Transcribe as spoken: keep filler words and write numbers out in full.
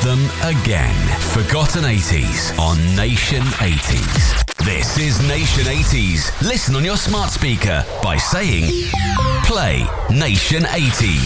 Anthem again. Forgotten eighties on Nation eighties. This is Nation eighties. Listen on your smart speaker by saying, play Nation eighties.